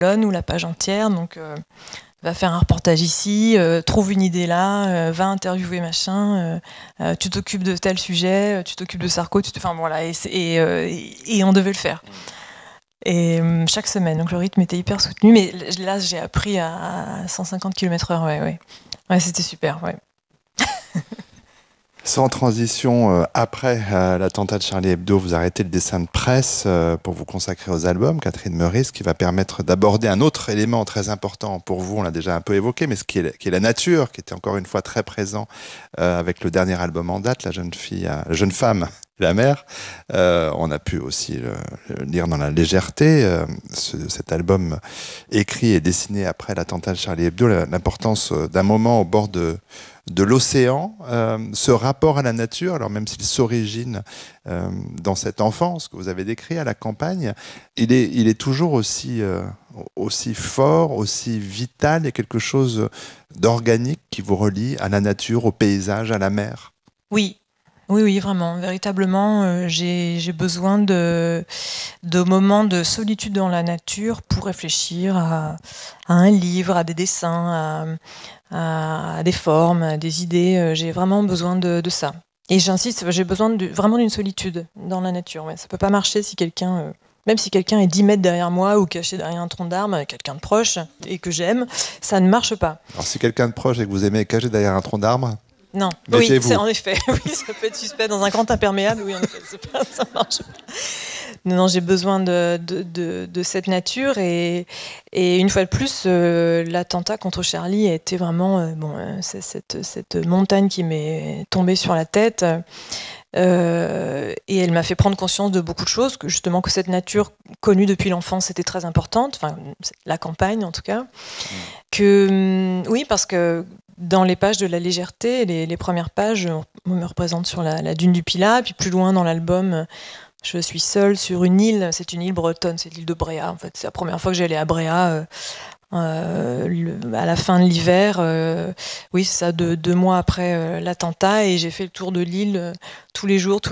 ou la page entière. Donc, va faire un reportage ici, trouve une idée là, va interviewer machin, tu t'occupes de tel sujet, tu t'occupes de Sarko, enfin voilà, et on devait le faire. Et chaque semaine, donc le rythme était hyper soutenu, mais là j'ai appris à 150 km/h, ouais, c'était super, ouais. Sans transition, après l'attentat de Charlie Hebdo, vous arrêtez le dessin de presse pour vous consacrer aux albums, Catherine Meurice, qui va permettre d'aborder un autre élément très important pour vous, on l'a déjà un peu évoqué, mais qui est la nature, qui était encore une fois très présent avec le dernier album en date, La jeune femme, la mère. On a pu aussi le lire dans la légèreté, cet album écrit et dessiné après l'attentat de Charlie Hebdo, l'importance d'un moment au bord de l'océan, ce rapport à la nature, alors même s'il s'origine dans cette enfance que vous avez décrit à la campagne, il est toujours aussi fort, aussi vital, et quelque chose d'organique qui vous relie à la nature, au paysage, à la mer. Oui. Oui, vraiment, véritablement, j'ai besoin de moments de solitude dans la nature pour réfléchir à un livre, à des dessins, à des formes, à des idées. J'ai vraiment besoin de ça. Et j'insiste, j'ai besoin vraiment d'une solitude dans la nature. Ouais. Ça peut pas marcher si quelqu'un, même si quelqu'un est 10 mètres derrière moi ou caché derrière un tronc d'arbre, quelqu'un de proche et que j'aime, ça ne marche pas. Alors si quelqu'un de proche et que vous aimez caché derrière un tronc d'arbre, Non, oui, c'est méfiez-vous. en effet, oui, ça peut être suspect dans un grand imperméable, oui, en effet, ça marche pas. Non, j'ai besoin de cette nature et une fois de plus, l'attentat contre Charlie a été vraiment c'est cette montagne qui m'est tombée sur la tête et elle m'a fait prendre conscience de beaucoup de choses, que justement que cette nature connue depuis l'enfance était très importante, enfin la campagne en tout cas, que oui parce que dans les pages de la légèreté, les premières pages, on me représente sur la dune du Pilat, puis plus loin dans l'album, je suis seule sur une île, c'est une île bretonne, c'est l'île de Bréa en fait. C'est la première fois que j'allais à Bréa à la fin de l'hiver. Oui, c'est ça, 2 mois après l'attentat, et j'ai fait le tour de l'île tous les jours,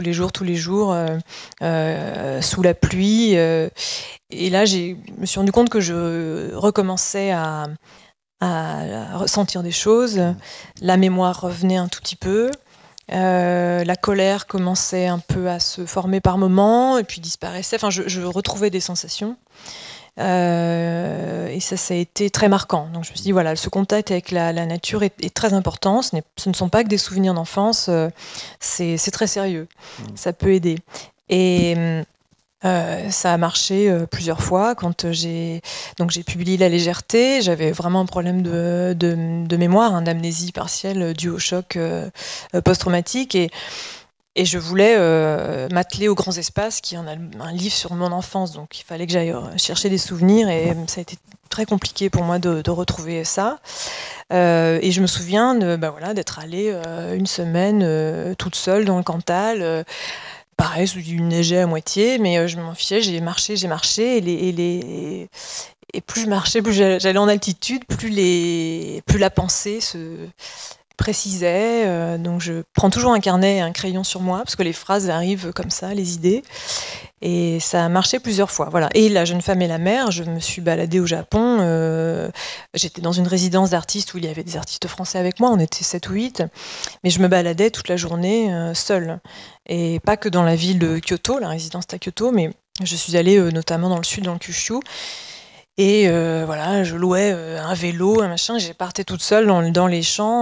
sous la pluie. Et là, je me suis rendu compte que je recommençais à ressentir des choses. La mémoire revenait un tout petit peu. La colère commençait un peu à se former par moments et puis disparaissait. Enfin, je retrouvais des sensations. Et ça a été très marquant. Donc je me suis dit, voilà, ce contact avec la nature est très important. Ce ne sont pas que des souvenirs d'enfance, c'est très sérieux. Ça peut aider. Et ça a marché plusieurs fois. Quand j'ai publié La légèreté, j'avais vraiment un problème de mémoire, d'amnésie partielle due au choc post-traumatique. Et je voulais m'atteler aux grands espaces, qui est un livre sur mon enfance. Donc il fallait que j'aille chercher des souvenirs, et ça a été très compliqué pour moi de retrouver ça. Et je me souviens d'être allée une semaine toute seule dans le Cantal. Pareil, il neigeait à moitié, mais je m'en fichais, j'ai marché, et plus je marchais, plus j'allais en altitude, plus la pensée se précisait. Donc je prends toujours un carnet et un crayon sur moi, parce que les phrases arrivent comme ça, les idées. Et ça a marché plusieurs fois. Voilà. Et La jeune femme et la mère, je me suis baladée au Japon. J'étais dans une résidence d'artistes où il y avait des artistes français avec moi. On était 7 ou 8. Mais je me baladais toute la journée seule. Et pas que dans la ville de Kyoto, la résidence est à Kyoto, mais je suis allée notamment dans le sud, dans le Kyushu. Et voilà, je louais un vélo, un machin. J'ai partais toute seule dans les champs.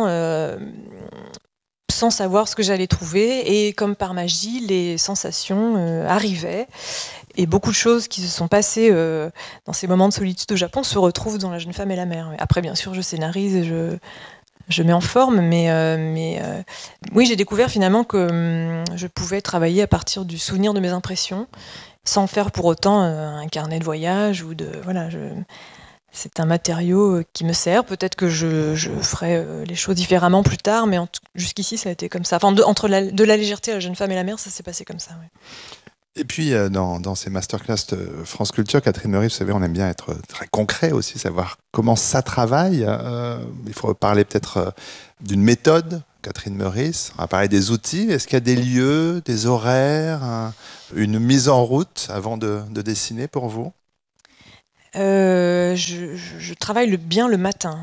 Sans savoir ce que j'allais trouver, et comme par magie, les sensations arrivaient, et beaucoup de choses qui se sont passées dans ces moments de solitude au Japon se retrouvent dans La jeune femme et la mère. Après, bien sûr, je scénarise et je mets en forme, mais oui, j'ai découvert finalement que je pouvais travailler à partir du souvenir de mes impressions, sans faire pour autant un carnet de voyage ou de voilà. C'est un matériau qui me sert. Peut-être que je ferai les choses différemment plus tard, mais jusqu'ici, ça a été comme ça. Enfin, entre de la légèreté à La jeune femme et la mère, ça s'est passé comme ça. Ouais. Et puis, dans ces masterclass de France Culture, Catherine Meurice, vous savez, on aime bien être très concret aussi, savoir comment ça travaille. Il faut parler peut-être d'une méthode, Catherine Meurice. On va parler des outils. Est-ce qu'il y a des lieux, des horaires, une mise en route avant de dessiner pour vous ? Je travaille bien le matin.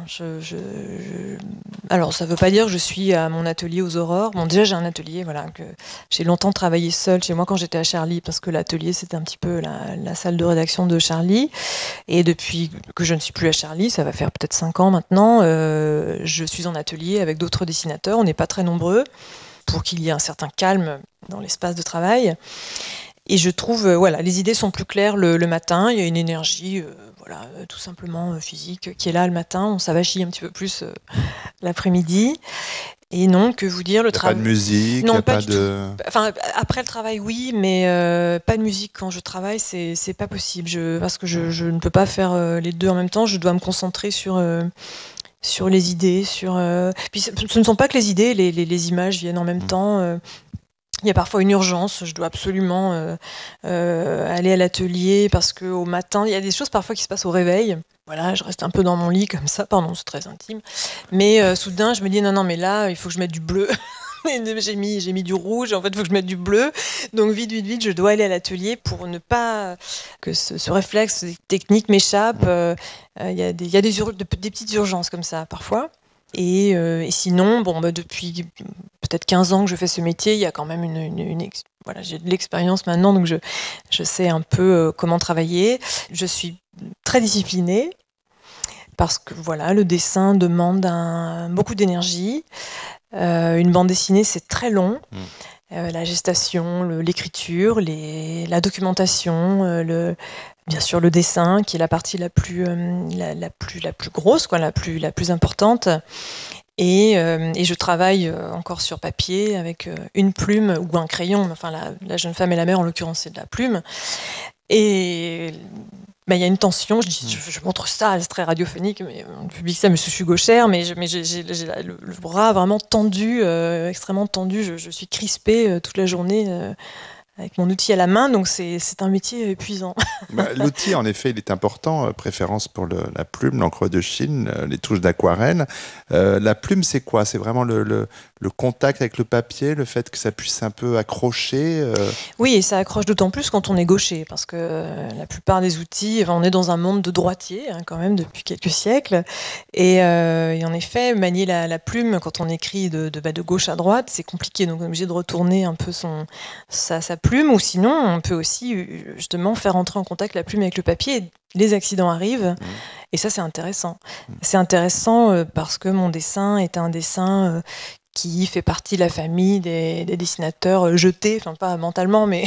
Alors, ça ne veut pas dire que je suis à mon atelier aux aurores. Bon, déjà, j'ai un atelier, voilà, que j'ai longtemps travaillé seule chez moi quand j'étais à Charlie, parce que l'atelier, c'était un petit peu la salle de rédaction de Charlie. Et depuis que je ne suis plus à Charlie, ça va faire peut-être 5 ans maintenant, je suis en atelier avec d'autres dessinateurs. On n'est pas très nombreux pour qu'il y ait un certain calme dans l'espace de travail. Et je trouve, voilà, les idées sont plus claires le matin. Il y a une énergie, voilà, tout simplement physique, qui est là le matin. On s'avachit un petit peu plus l'après-midi. Et non, que vous dire, le Pas de travail. musique, Non, pas pas du tout. de... Enfin, après le travail, oui, mais pas de musique quand je travaille, c'est pas possible. Parce que je ne peux pas faire les deux en même temps. Je dois me concentrer sur les idées, Puis ce ne sont pas que les idées, les images viennent en même temps. Il y a parfois une urgence, je dois absolument aller à l'atelier parce qu'au matin, il y a des choses parfois qui se passent au réveil. Voilà, je reste un peu dans mon lit comme ça, pardon, c'est très intime. Mais soudain, je me dis non, mais là, il faut que je mette du bleu. J'ai mis du rouge, en fait, il faut que je mette du bleu. Donc vite, vite, vite, je dois aller à l'atelier pour ne pas que ce réflexe technique m'échappe. Il y a des petites urgences comme ça parfois. Et sinon, bon, depuis peut-être 15 ans que je fais ce métier, il y a quand même voilà, j'ai de l'expérience maintenant, donc je sais un peu comment travailler. Je suis très disciplinée parce que voilà, le dessin demande beaucoup d'énergie. Une bande dessinée, c'est très long. La gestation, l'écriture, la documentation, bien sûr le dessin, qui est la partie la plus grosse, quoi, la plus importante. Et je travaille encore sur papier avec une plume ou un crayon. Enfin, la jeune femme et la mère, en l'occurrence, c'est de la plume. Et il y a une tension. Je montre ça, c'est très radiophonique, mais on publie ça, mais je suis gauchère, mais j'ai le bras vraiment tendu, extrêmement tendu. Je suis crispée toute la journée avec mon outil à la main, donc c'est un métier épuisant. L'outil, en effet, il est important. Préférence pour la plume, l'encre de Chine, les touches d'aquarelle. La plume, c'est quoi? C'est vraiment le contact avec le papier, le fait que ça puisse un peu accrocher. Oui, et ça accroche d'autant plus quand on est gaucher, parce que la plupart des outils, on est dans un monde de droitier, hein, quand même, depuis quelques siècles. Et en effet, manier la plume quand on écrit de gauche à droite, c'est compliqué. Donc on est obligé de retourner un peu sa plume, ou sinon, on peut aussi justement faire entrer en contact la plume avec le papier. Et les accidents arrivent, et ça, c'est intéressant. C'est intéressant parce que mon dessin est un dessin qui fait partie de la famille des dessinateurs jetés, enfin pas mentalement, mais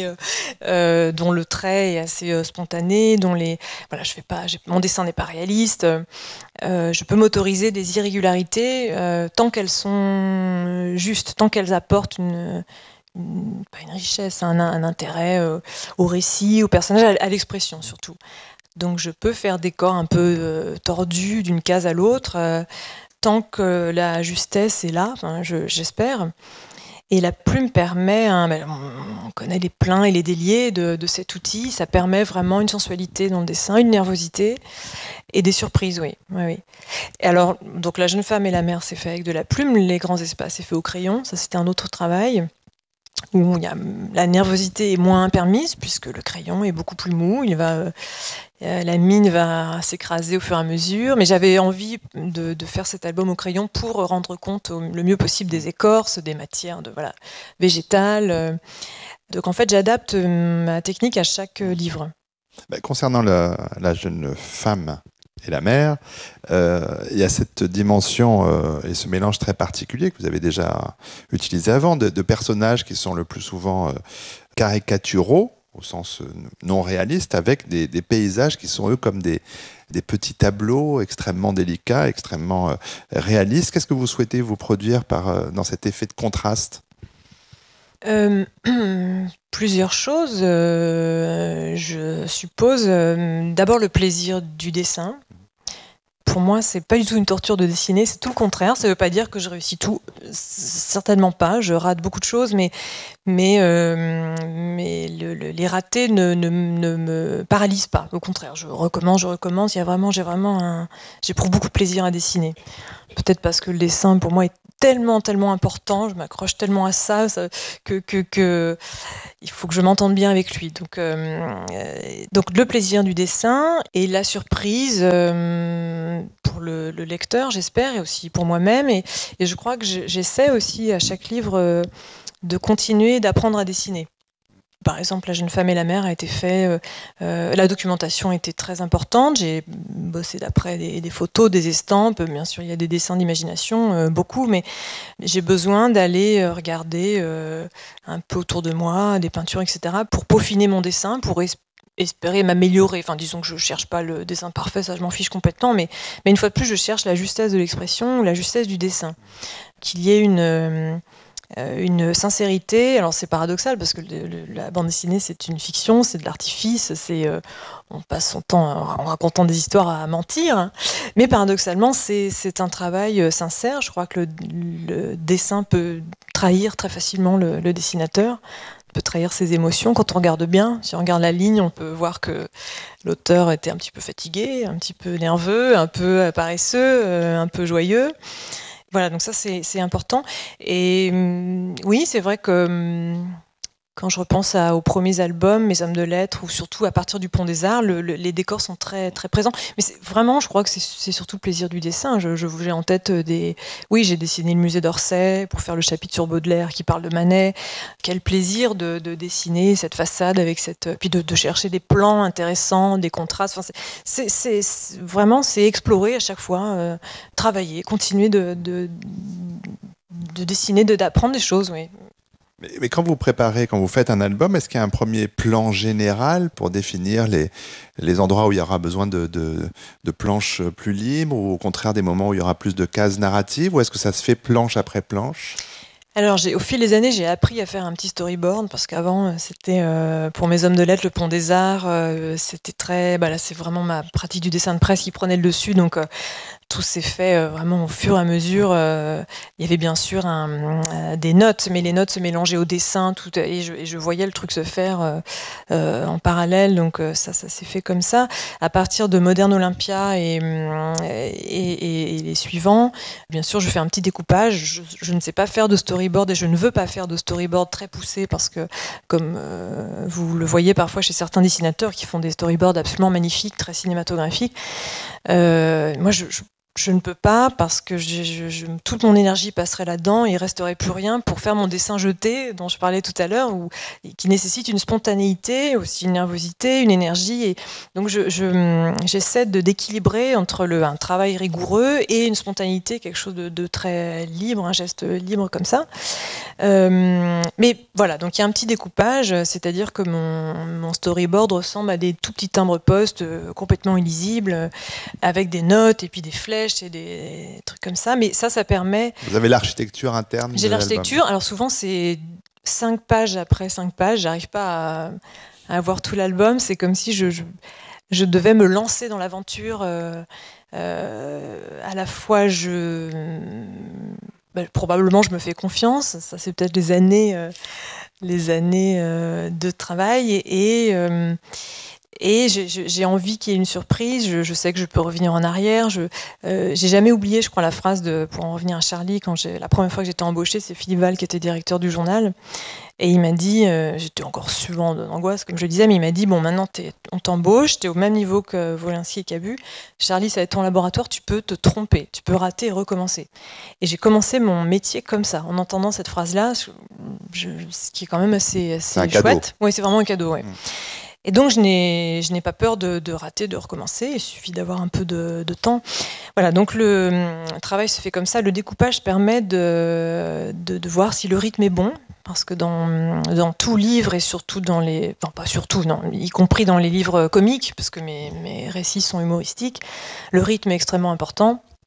dont le trait est assez spontané, voilà, mon dessin n'est pas réaliste. Je peux m'autoriser des irrégularités tant qu'elles sont justes, tant qu'elles apportent pas une richesse, un intérêt au récit, au personnage, à l'expression surtout. Donc je peux faire des corps un peu tordus d'une case à l'autre. Tant que la justesse est là, j'espère. Et la plume permet, on connaît les pleins et les déliés de cet outil, ça permet vraiment une sensualité dans le dessin, une nervosité et des surprises, oui. Oui, oui. Et alors, donc la jeune femme et la mère, c'est fait avec de la plume, les grands espaces, c'est fait au crayon, ça c'était un autre travail où la nervosité est moins permise puisque le crayon est beaucoup plus mou, la mine va s'écraser au fur et à mesure, mais j'avais envie de faire cet album au crayon pour rendre compte le mieux possible des écorces, des matières végétales. Donc en fait, j'adapte ma technique à chaque livre. Concernant la jeune femme et la mère, il y a cette dimension et ce mélange très particulier que vous avez déjà utilisé avant, de personnages qui sont le plus souvent caricaturaux, au sens non réaliste, avec des paysages qui sont eux comme des petits tableaux extrêmement délicats, extrêmement réalistes. Qu'est-ce que vous souhaitez vous produire dans cet effet de contraste ? Plusieurs choses. Je suppose d'abord le plaisir du dessin. pour moi, c'est pas du tout une torture de dessiner, c'est tout le contraire. Ça veut pas dire que je réussis tout, certainement pas. Je rate beaucoup de choses, mais les ratés ne me paralysent pas. Au contraire, je recommence. J'éprouve beaucoup de plaisir à dessiner. Peut-être parce que le dessin, pour moi, est tellement important, je m'accroche tellement à ça, que il faut que je m'entende bien avec lui. Donc le plaisir du dessin et la surprise pour le lecteur, j'espère, et aussi pour moi-même. Et je crois que j'essaie aussi à chaque livre de continuer d'apprendre à dessiner. Par exemple, La jeune femme et la mer a été fait. La documentation était très importante. J'ai bossé d'après des photos, des estampes. Bien sûr, il y a des dessins d'imagination, beaucoup, mais j'ai besoin d'aller regarder un peu autour de moi, des peintures, etc., pour peaufiner mon dessin, pour espérer m'améliorer. Enfin, disons que je cherche pas le dessin parfait, ça je m'en fiche complètement, mais une fois de plus, je cherche la justesse de l'expression ou la justesse du dessin. Qu'il y ait une sincérité. Alors c'est paradoxal parce que la bande dessinée c'est une fiction, c'est de l'artifice, on passe son temps en racontant des histoires à mentir, hein. Mais paradoxalement c'est un travail sincère. Je crois que le dessin peut trahir très facilement le dessinateur, peut trahir ses émotions quand on regarde bien. Si on regarde la ligne, on peut voir que l'auteur était un petit peu fatigué, un petit peu nerveux, un peu paresseux, un peu joyeux. Voilà, donc ça c'est important. Et oui, c'est vrai que quand je repense aux premiers albums, Mes hommes de lettres, ou surtout à partir du Pont des Arts, les décors sont très, très présents. Mais vraiment, je crois que c'est surtout le plaisir du dessin. J'ai en tête Oui, j'ai dessiné le musée d'Orsay pour faire le chapitre sur Baudelaire qui parle de Manet. Quel plaisir de dessiner cette façade avec puis de chercher des plans intéressants, des contrastes. Enfin, vraiment, c'est explorer à chaque fois, travailler, continuer de dessiner, d'apprendre des choses, oui. Mais quand vous préparez, quand vous faites un album, est-ce qu'il y a un premier plan général pour définir les endroits où il y aura besoin de planches plus libres, ou au contraire des moments où il y aura plus de cases narratives, ou est-ce que ça se fait planche après planche ? Alors, au fil des années, j'ai appris à faire un petit storyboard parce qu'avant, c'était pour Mes hommes de lettres, le Pont des Arts, c'était très. Là, c'est vraiment ma pratique du dessin de presse qui prenait le dessus, donc tout s'est fait vraiment au fur et à mesure. Il y avait bien sûr des notes, mais les notes se mélangeaient au dessin, et je voyais le truc se faire en parallèle, donc ça s'est fait comme ça. À partir de Modern Olympia et les suivants, bien sûr, je fais un petit découpage. Je ne sais pas faire de storyboard et je ne veux pas faire de storyboard très poussé parce que, comme vous le voyez parfois chez certains dessinateurs qui font des storyboards absolument magnifiques, très cinématographiques, moi, je ne peux pas parce que toute mon énergie passerait là-dedans et il resterait plus rien pour faire mon dessin jeté dont je parlais tout à l'heure, qui nécessite une spontanéité, aussi une nervosité, une énergie. Et donc j'essaie d'équilibrer entre un travail rigoureux et une spontanéité, quelque chose de très libre, un geste libre comme ça. Mais voilà, donc il y a un petit découpage, c'est-à-dire que mon storyboard ressemble à des tout petits timbres-poste complètement illisibles, avec des notes et puis des flèches et des trucs comme ça. Mais ça permet... Vous avez l'architecture interne. J'ai l'architecture, alors souvent c'est 5 pages après 5 pages, j'arrive pas à avoir tout l'album, c'est comme si je devais me lancer dans l'aventure. À la fois, probablement je me fais confiance, ça c'est peut-être les années de travail, et j'ai envie qu'il y ait une surprise. Je sais que je peux revenir en arrière. J'ai jamais oublié, je crois, la phrase pour en revenir à Charlie, la première fois que j'étais embauchée, c'est Philippe Val qui était directeur du journal, et il m'a dit, j'étais encore suivant d'angoisse comme je le disais, mais il m'a dit, bon, maintenant on t'embauche, t'es au même niveau que Wolinski et Cabu, Charlie, ça va être ton laboratoire, tu peux te tromper, tu peux rater et recommencer. Et j'ai commencé mon métier comme ça, en entendant cette phrase-là, ce qui est quand même assez chouette. Oui, c'est vraiment un cadeau, ouais. Et donc, je n'ai pas peur de rater, de recommencer. Il suffit d'avoir un peu de temps. Voilà, donc le travail se fait comme ça. Le découpage permet de voir si le rythme est bon. Parce que dans tout livre, et surtout dans les... Enfin, pas surtout, non, y compris dans les livres comiques, parce que mes récits sont humoristiques, le rythme est extrêmement important.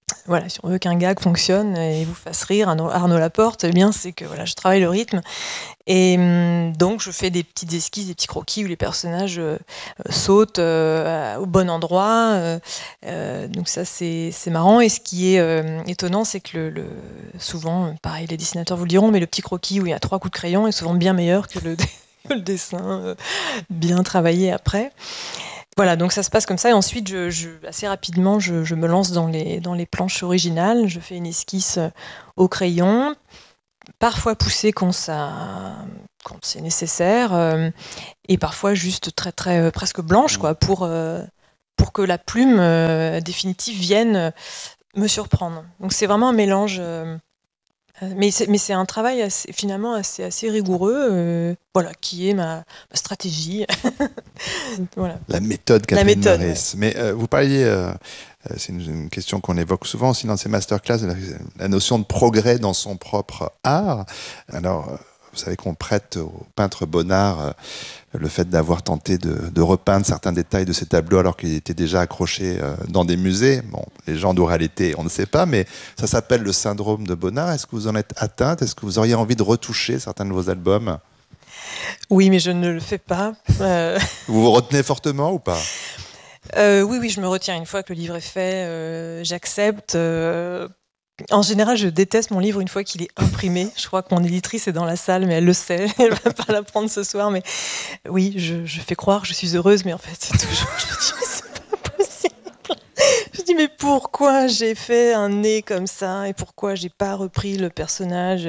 voilà, si on veut qu'un gag fonctionne et vous fasse rire, Arnaud Laporte, eh bien, c'est que voilà, je travaille le rythme. Et donc, je fais des petites esquisses, des petits croquis où les personnages sautent au bon endroit. Donc ça, c'est marrant. Et ce qui est étonnant, c'est que souvent, pareil, les dessinateurs vous le diront, mais le petit croquis où il y a 3 coups de crayon est souvent bien meilleur que que le dessin bien travaillé après. Voilà, donc ça se passe comme ça. Et ensuite, assez rapidement, je me lance dans les planches originales. Je fais une esquisse au crayon, parfois poussée quand c'est nécessaire, et parfois juste très, très presque blanche, quoi, pour que la plume définitive vienne me surprendre. Donc c'est vraiment un mélange. Mais c'est un travail finalement assez rigoureux, voilà, qui est ma stratégie. Voilà. La méthode La Catherine méthode, Meurice. Mais vous parliez, c'est une question qu'on évoque souvent aussi dans ces masterclass, la notion de progrès dans son propre art. Alors, vous savez qu'on prête au peintre Bonnard le fait d'avoir tenté de repeindre certains détails de ses tableaux alors qu'il était déjà accroché dans des musées. Bon, les gens d'où elle était, on ne sait pas, mais ça s'appelle le syndrome de Bonnard. Est-ce que vous en êtes atteinte? Est-ce que vous auriez envie de retoucher certains de vos albums? Oui, mais je ne le fais pas. Vous vous retenez fortement ou pas? Oui, je me retiens. Une fois que le livre est fait, j'accepte. En général, je déteste mon livre une fois qu'il est imprimé. Je crois que mon éditrice est dans la salle, mais elle le sait. Elle va pas l'apprendre ce soir. Mais oui, je fais croire que je suis heureuse, mais en fait, c'est toujours. Je me dis, mais c'est pas possible. Je dis, mais pourquoi j'ai fait un nez comme ça et pourquoi j'ai pas repris le personnage?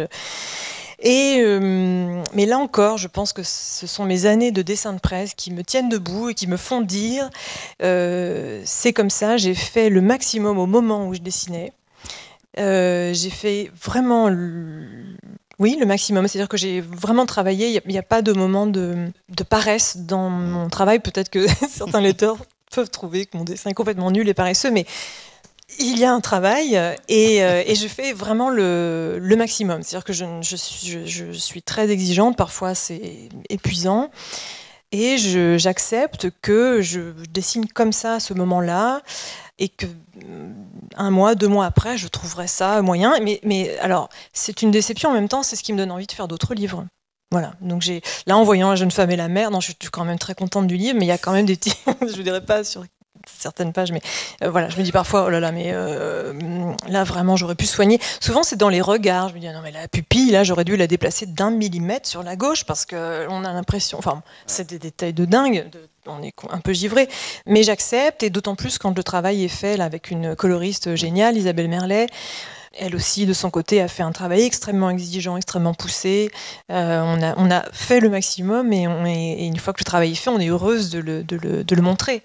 Mais là encore, je pense que ce sont mes années de dessin de presse qui me tiennent debout et qui me font dire c'est comme ça, j'ai fait le maximum au moment où je dessinais. J'ai fait vraiment oui, le maximum. C'est-à-dire que j'ai vraiment travaillé. Il n'y a pas de moment de paresse dans mon travail. Peut-être que certains lecteurs peuvent trouver que mon dessin est complètement nul et paresseux, mais il y a un travail et je fais vraiment le maximum. C'est-à-dire que je suis très exigeante, parfois c'est épuisant, et j'accepte que je dessine comme ça à ce moment-là, et que 1 mois, 2 mois après, je trouverai ça moyen. Mais alors, c'est une déception en même temps, c'est ce qui me donne envie de faire d'autres livres. Voilà, donc là en voyant La jeune femme et la mère, non, je suis quand même très contente du livre, mais il y a quand même des petits, je dirais pas sur certaines pages, mais voilà, je me dis parfois, oh là là, mais là vraiment j'aurais pu soigner. Souvent c'est dans les regards, je me dis non mais la pupille, là j'aurais dû la déplacer d'1 millimètre sur la gauche parce que on a l'impression, enfin c'est des détails de dingue, on est un peu givré, mais j'accepte, et d'autant plus quand le travail est fait là, avec une coloriste géniale, Isabelle Merlet. Elle aussi, de son côté, a fait un travail extrêmement exigeant, extrêmement poussé. On a fait le maximum, et une fois que le travail est fait, on est heureuse de le montrer.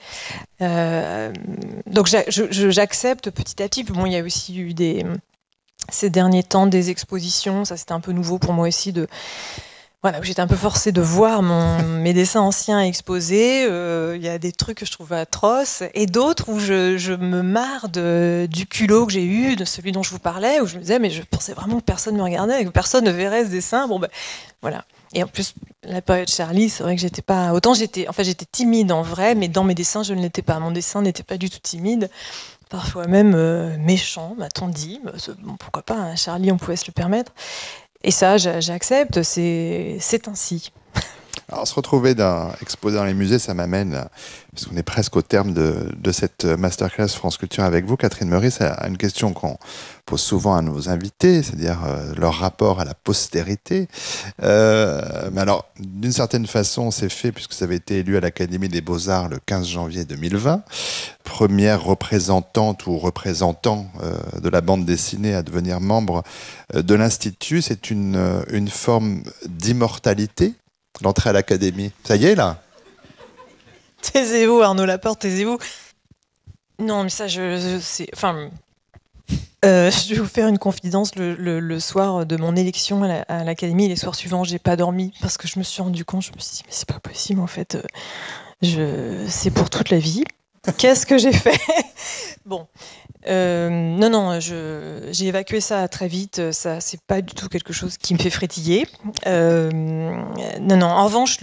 Donc j'accepte petit à petit. Puis bon, il y a aussi eu ces derniers temps des expositions. Ça, c'était un peu nouveau pour moi aussi voilà, j'étais un peu forcée de voir mes dessins anciens exposés. Il y a des trucs que je trouve atroces, et d'autres où je me marre du culot que j'ai eu, de celui dont je vous parlais, où je me disais, mais je pensais vraiment que personne ne me regardait, que personne ne verrait ce dessin. Bon, ben, voilà. Et en plus, la période Charlie, c'est vrai que j'étais pas. Autant j'étais timide en vrai, mais dans mes dessins, je ne l'étais pas. Mon dessin n'était pas du tout timide, parfois même méchant, m'a-t-on dit. Bon, pourquoi pas, hein, Charlie, on pouvait se le permettre. Et ça, j'accepte, c'est ainsi. Alors, se retrouver exposé dans les musées, ça m'amène, parce qu'on est presque au terme de cette masterclass France Culture avec vous, Catherine Meurice, à une question qu'on pose souvent à nos invités, c'est-à-dire leur rapport à la postérité. Mais alors, d'une certaine façon, c'est fait puisque ça avait été élu à l'Académie des Beaux-Arts le 15 janvier 2020. Première représentante ou représentant de la bande dessinée à devenir membre de l'Institut. C'est une forme d'immortalité, l'entrée à l'Académie. Ça y est, là? Taisez-vous, Arnaud Laporte, taisez-vous. Non, mais ça, enfin, je vais vous faire une confidence. Le soir de mon élection à l'Académie, les soirs suivants, j'ai pas dormi parce que je me suis rendu compte, je me suis dit, mais c'est pas possible, en fait. C'est pour toute la vie. Qu'est-ce que j'ai fait? Bon. Non, j'ai évacué ça très vite. Ça, c'est pas du tout quelque chose qui me fait frétiller. Non. En revanche,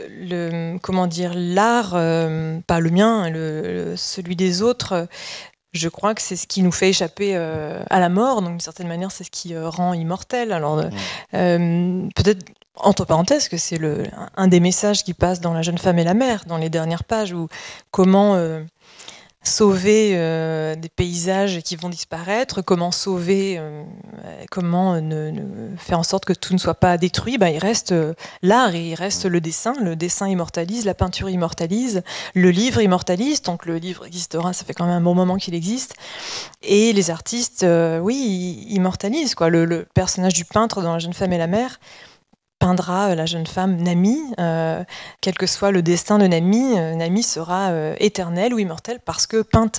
comment dire, l'art, pas le mien, celui des autres, je crois que c'est ce qui nous fait échapper à la mort, donc d'une certaine manière, c'est ce qui rend immortel. Alors, peut-être, entre parenthèses, que c'est un des messages qui passe dans La jeune femme et la mer, dans les dernières pages, où comment sauver des paysages qui vont disparaître, comment sauver, comment faire en sorte que tout ne soit pas détruit. Il reste l'art, et il reste le dessin. Le dessin immortalise, la peinture immortalise, le livre immortalise. Tant que le livre existera, ça fait quand même un bon moment qu'il existe. Et les artistes, oui, immortalisent, quoi. Le personnage du peintre dans La jeune femme et la mer peindra la jeune femme Nami, quel que soit le destin de Nami, Nami sera éternelle ou immortelle parce que peinte